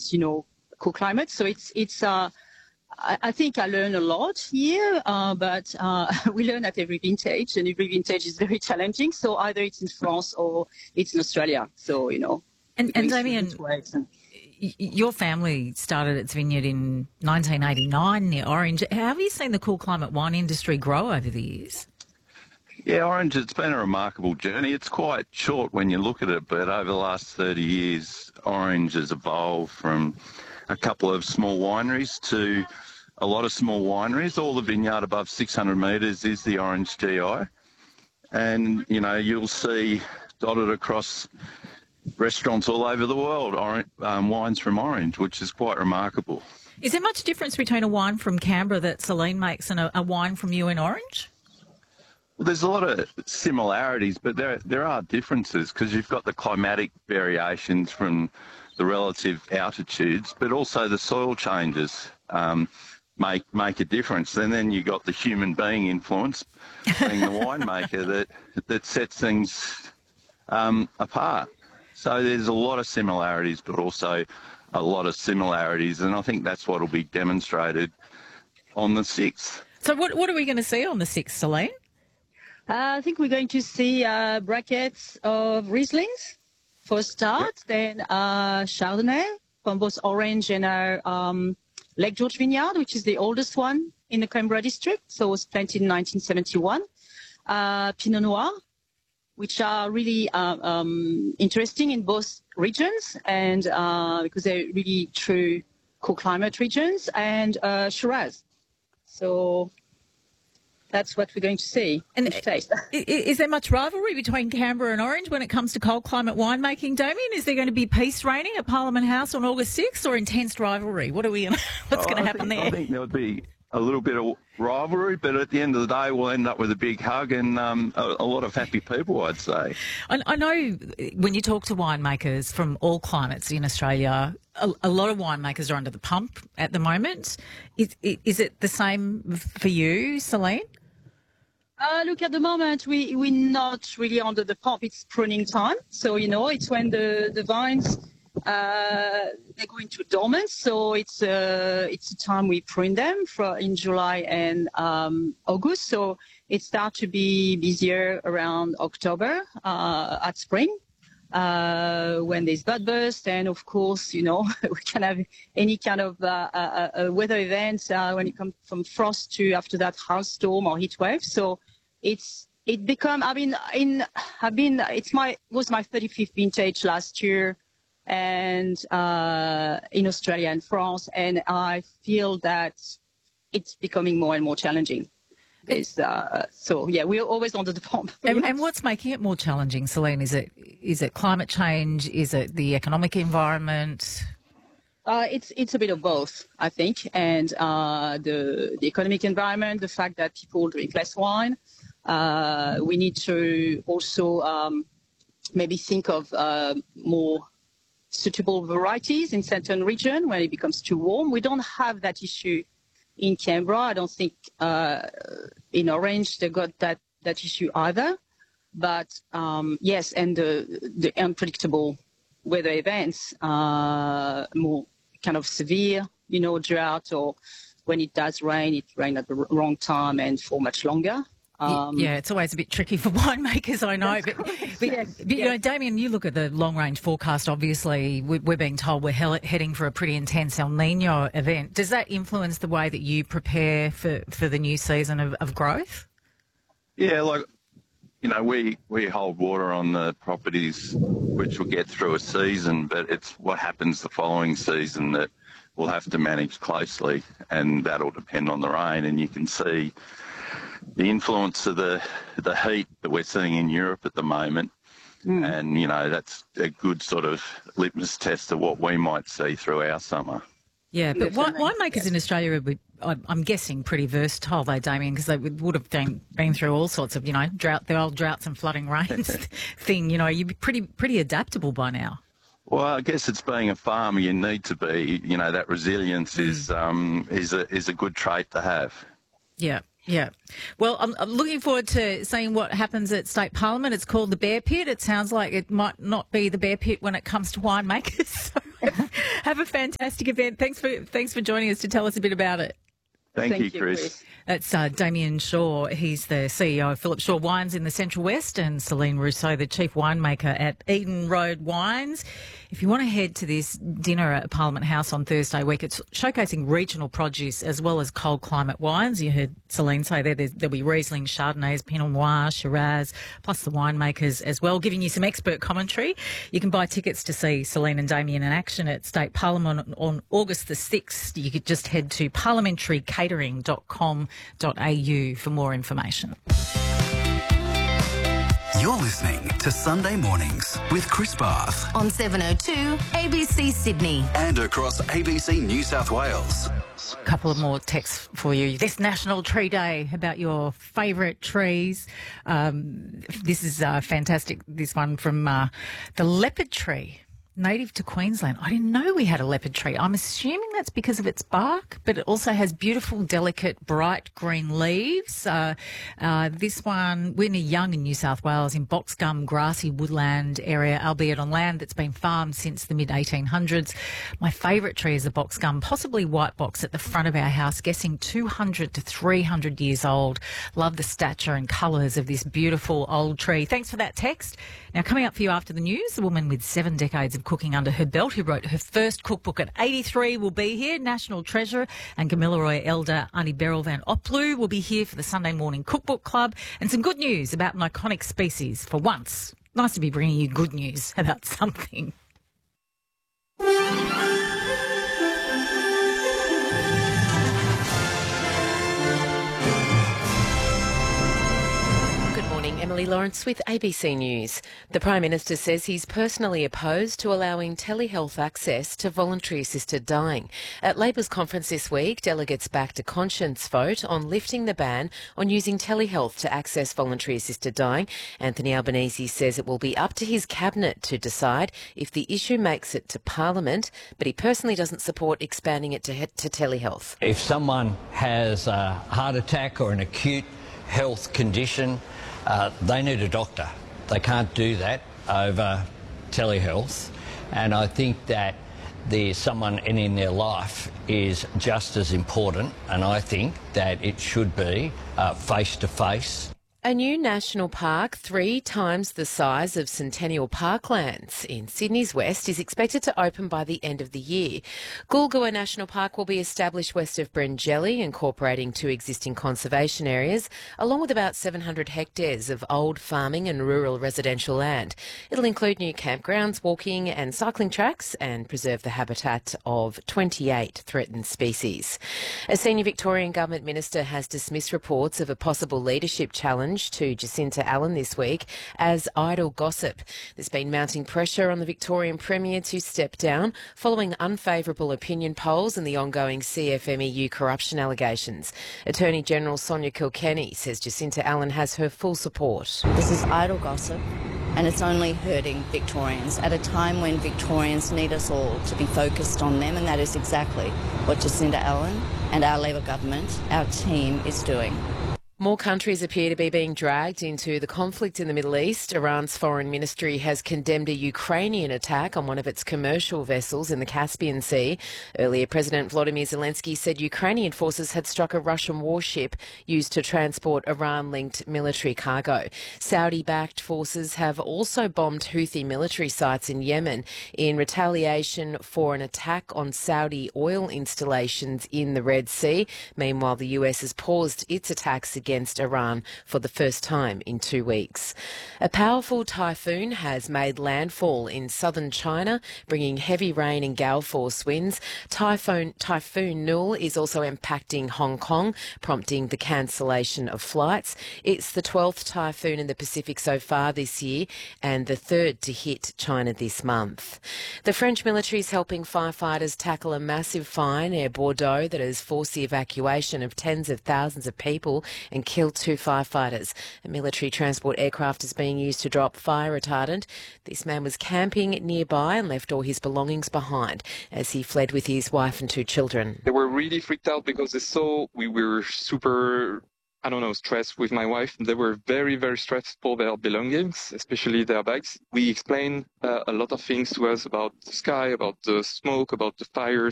cool climate. So I think I learned a lot here, but we learn at every vintage, and every vintage is very challenging. So either it's in France or it's in Australia. So, And Damien, your family started its vineyard in 1989 near Orange. How have you seen the cool climate wine industry grow over the years? Yeah, Orange, it's been a remarkable journey. It's quite short when you look at it, but over the last 30 years, Orange has evolved from a couple of small wineries to a lot of small wineries. All the vineyard above 600 metres is the Orange GI. And, you'll see dotted across restaurants all over the world wines from Orange, which is quite remarkable. Is there much difference between a wine from Canberra that Celine makes and a wine from you in Orange? Well, there's a lot of similarities, but there are differences because you've got the climatic variations from the relative altitudes, but also the soil changes make a difference. And then you've got the human being influence, being the winemaker, that sets things apart. So there's a lot of similarities, but also a lot of similarities, and I think that's what will be demonstrated on the 6th. So what are we going to see on the 6th, Celine? I think we're going to see brackets of Rieslings for a start, then Chardonnay from both Orange and our Lake George vineyard, which is the oldest one in the Canberra district, so it was planted in 1971. Pinot Noir, which are really interesting in both regions, and because they're really true cool climate regions, and Shiraz. So that's what we're going to see. And is there much rivalry between Canberra and Orange when it comes to cold climate winemaking, Damien? Is there going to be peace reigning at Parliament House on August 6th, or intense rivalry? What's going to happen there? I think there would be a little bit of rivalry, but at the end of the day, we'll end up with a big hug and a lot of happy people, I'd say. I know when you talk to winemakers from all climates in Australia, a lot of winemakers are under the pump at the moment. Is it the same for you, Celine? Look, at the moment, we're not really under the pump. It's pruning time. So, it's when the vines, they go into dormant. So it's a time we prune them in July and August. So it starts to be busier around October at spring when there's bud burst. And, of course, we can have any kind of weather events when it comes from frost to, after that, house storm or heat wave. So it was my 35th vintage last year, and in Australia and France, and I feel that it's becoming more and more challenging. We're always under the pump. And what's making it more challenging, Celine? Is it climate change? Is it the economic environment? It's a bit of both, I think, and the economic environment, the fact that people drink less wine. We need to also maybe think of more suitable varieties in certain regions when it becomes too warm. We don't have that issue in Canberra. I don't think in Orange they got that issue either. But yes, and the unpredictable weather events, more kind of severe, drought, or when it does rain, it rains at the wrong time and for much longer. It's always a bit tricky for winemakers, I know. But Damien, you look at the long-range forecast, obviously, we're being told we're heading for a pretty intense El Niño event. Does that influence the way that you prepare for the new season of growth? Yeah, we hold water on the properties which will get through a season, but it's what happens the following season that we'll have to manage closely, and that'll depend on the rain. And you can see the influence of the heat that we're seeing in Europe at the moment. And, that's a good sort of litmus test of what we might see through our summer. Yeah, but winemakers in Australia are, I'm guessing, pretty versatile, though, Damien, because they would have been through all sorts of, the old droughts and flooding rains thing. You'd be pretty adaptable by now. Well, I guess it's being a farmer. You need to be. That resilience is a good trait to have. Yeah. Yeah. Well, I'm looking forward to seeing what happens at State Parliament. It's called the Bear Pit. It sounds like it might not be the Bear Pit when it comes to winemakers. So Have a fantastic event. Thanks for joining us to tell us a bit about it. Thank you, Chris. That's Damien Shaw. He's the CEO of Philip Shaw Wines in the Central West, and Celine Rousseau, the chief winemaker at Eden Road Wines. If you want to head to this dinner at Parliament House on Thursday week, it's showcasing regional produce as well as cold climate wines. You heard Celine say there'll be Riesling, Chardonnays, Pinot Noir, Shiraz, plus the winemakers as well, giving you some expert commentary. You can buy tickets to see Celine and Damien in action at State Parliament on August the 6th. You could just head to parliamentarykatering.com.au for more information. You're listening to Sunday Mornings with Chris Barth on 702 ABC Sydney and across ABC New South Wales. A couple of more texts for you. This National Tree Day, about your favourite trees. This is fantastic. This one from the leopard tree, native to Queensland. I didn't know we had a leopard tree. I'm assuming that's because of its bark, but it also has beautiful, delicate, bright green leaves. This one, we're near Young in New South Wales, in Boxgum grassy woodland area, albeit on land that's been farmed since the mid-1800s. My favourite tree is the boxgum, possibly white box, at the front of our house, guessing 200 to 300 years old. Love the stature and colours of this beautiful old tree. Thanks for that text. Now, coming up for you after the news, the woman with 7 decades of cooking under her belt, who wrote her first cookbook at 83, will be here. National treasure and Gamilaroi elder Auntie Beryl Van Oplu will be here for the Sunday Morning Cookbook Club, and some good news about an iconic species for once. Nice to be bringing you good news about something. Emily Lawrence with ABC News. The Prime Minister says he's personally opposed to allowing telehealth access to voluntary assisted dying. At Labor's conference this week, delegates backed a conscience vote on lifting the ban on using telehealth to access voluntary assisted dying. Anthony Albanese says it will be up to his cabinet to decide if the issue makes it to Parliament, but he personally doesn't support expanding it to telehealth. If someone has a heart attack or an acute health condition, they need a doctor. They can't do that over telehealth, and I think that there's someone in their life is just as important, and I think that it should be face-to-face. A new national park 3 times the size of Centennial Parklands in Sydney's west is expected to open by the end of the year. Goolgowa National Park will be established west of Bryngelly, incorporating 2 existing conservation areas, along with about 700 hectares of old farming and rural residential land. It'll include new campgrounds, walking and cycling tracks, and preserve the habitat of 28 threatened species. A senior Victorian government minister has dismissed reports of a possible leadership challenge to Jacinta Allen this week as idle gossip. There's been mounting pressure on the Victorian Premier to step down following unfavourable opinion polls and the ongoing CFMEU corruption allegations. Attorney General Sonia Kilkenny says Jacinta Allen has her full support. This is idle gossip, and it's only hurting Victorians at a time when Victorians need us all to be focused on them, and that is exactly what Jacinta Allen and our Labor government, our team, is doing. More countries appear to be being dragged into the conflict in the Middle East. Iran's foreign ministry has condemned a Ukrainian attack on one of its commercial vessels in the Caspian Sea. Earlier, President Volodymyr Zelensky said Ukrainian forces had struck a Russian warship used to transport Iran-linked military cargo. Saudi-backed forces have also bombed Houthi military sites in Yemen in retaliation for an attack on Saudi oil installations in the Red Sea. Meanwhile, the US has paused its attacks against Iran for the first time in 2 weeks. A powerful typhoon has made landfall in southern China, bringing heavy rain and gale force winds. Typhoon Nul is also impacting Hong Kong, prompting the cancellation of flights. It's the 12th typhoon in the Pacific so far this year and the 3rd to hit China this month. The French military is helping firefighters tackle a massive fire near Bordeaux that has forced the evacuation of tens of thousands of people and killed 2 firefighters. A military transport aircraft is being used to drop fire retardant. This man was camping nearby and left all his belongings behind as he fled with his wife and 2 children. They were really freaked out because they saw we were super stress with my wife. They were very, very stressed for their belongings, especially their bags. We explained a lot of things to us about the sky, about the smoke, about the fires.